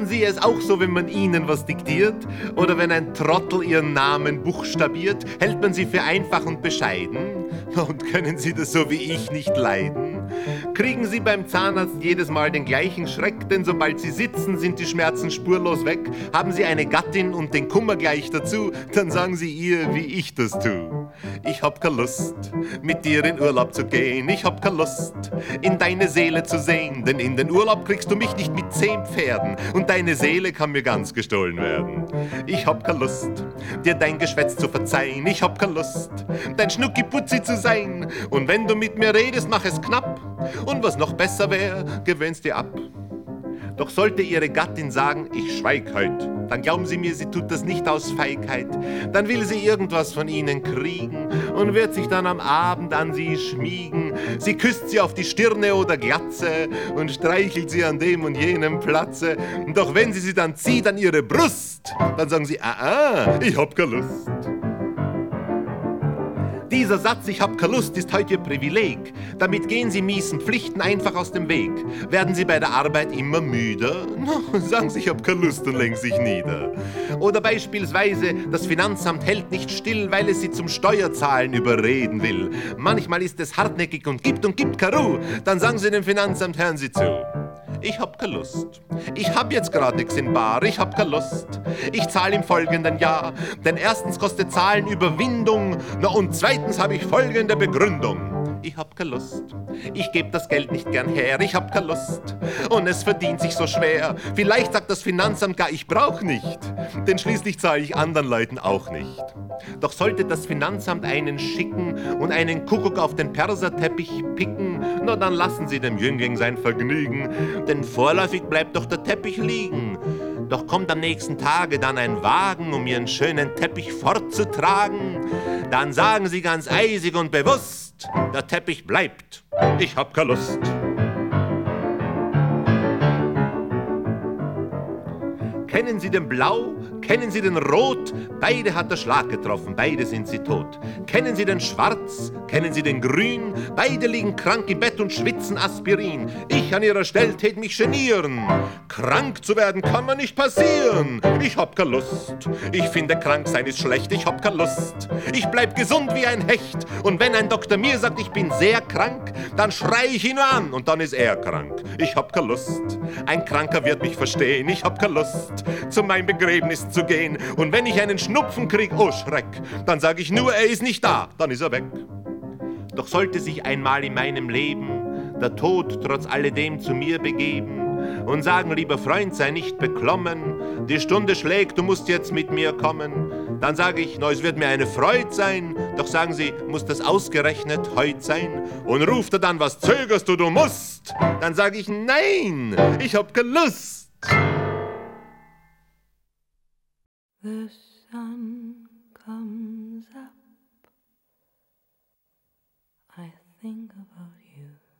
Sie es auch so, wenn man ihnen was diktiert oder wenn ein Trottel ihren Namen buchstabiert, hält man sie für einfach und bescheiden? Und können Sie das so wie ich nicht leiden? Kriegen Sie beim Zahnarzt jedes Mal den gleichen Schreck, denn sobald Sie sitzen, sind die Schmerzen spurlos weg. Haben Sie eine Gattin und den Kummer gleich dazu, dann sagen Sie ihr, wie ich das tu. Ich hab keine Lust, mit dir in Urlaub zu gehen. Ich hab keine Lust, in deine Seele zu sehen. Denn in den Urlaub kriegst du mich nicht mit 10 Pferden und deine Seele kann mir ganz gestohlen werden. Ich hab keine Lust, dir dein Geschwätz zu verzeihen. Ich hab keine Lust, dein Schnuckiputzi zu sein. Und wenn du mit mir redest, mach es knapp. Und was noch besser wär, gewöhnst dir ab. Doch sollte Ihre Gattin sagen, ich schweig heut, dann glauben Sie mir, sie tut das nicht aus Feigheit. Dann will sie irgendwas von Ihnen kriegen und wird sich dann am Abend an Sie schmiegen. Sie küsst Sie auf die Stirne oder Glatze und streichelt Sie an dem und jenem Platze. Doch wenn sie dann zieht an Ihre Brust, dann sagen Sie, ich hab keine Lust. Dieser Satz, ich hab keine Lust, ist heute Ihr Privileg. Damit gehen Sie miesen Pflichten einfach aus dem Weg. Werden Sie bei der Arbeit immer müder? Sagen Sie, ich hab keine Lust und legen sich nieder. Oder beispielsweise, das Finanzamt hält nicht still, weil es Sie zum Steuerzahlen überreden will. Manchmal ist es hartnäckig und gibt keine Ruhe. Dann sagen Sie dem Finanzamt, hören Sie zu. Ich hab keine Lust. Ich hab jetzt grad nix in Bar. Ich hab keine Lust. Ich zahl im folgenden Jahr. Denn erstens kostet Zahlen Überwindung. Und zweitens hab ich folgende Begründung. Ich hab keine Lust. Ich geb das Geld nicht gern her. Ich hab keine Lust. Und es verdient sich so schwer. Vielleicht sagt das Finanzamt gar, ich brauch nicht. Denn schließlich zahle ich anderen Leuten auch nicht. Doch sollte das Finanzamt einen schicken und einen Kuckuck auf den Perserteppich picken, na dann lassen Sie dem Jüngling sein Vergnügen, denn vorläufig bleibt doch der Teppich liegen. Doch kommt am nächsten Tage dann ein Wagen, um Ihren schönen Teppich fortzutragen. Dann sagen Sie ganz eisig und bewusst, der Teppich bleibt, ich hab keine Lust. Kennen Sie den Blau? Kennen Sie den Rot? Beide hat der Schlag getroffen, beide sind sie tot. Kennen Sie den Schwarz? Kennen Sie den Grün? Beide liegen krank im Bett und schwitzen Aspirin. Ich an Ihrer Stelle tät mich genieren. Krank zu werden kann mir nicht passieren. Ich hab keine Lust. Ich finde, krank sein ist schlecht. Ich hab keine Lust. Ich bleib gesund wie ein Hecht. Und wenn ein Doktor mir sagt, ich bin sehr krank, dann schrei ich ihn nur an und dann ist er krank. Ich hab keine Lust. Ein Kranker wird mich verstehen. Ich hab keine Lust, zu meinem Begräbnis zu gehen. Und wenn ich einen Schnupfen krieg, oh Schreck, dann sag ich nur, er ist nicht da, dann ist er weg. Doch sollte sich einmal in meinem Leben der Tod trotz alledem zu mir begeben und sagen, lieber Freund, sei nicht beklommen, die Stunde schlägt, du musst jetzt mit mir kommen, dann sage ich, es wird mir eine Freud sein, doch sagen Sie, muss das ausgerechnet heut sein? Und ruft er dann, was zögerst du, du musst? Dann sage ich, nein, ich hab keine Lust. The sun comes up, I think about you.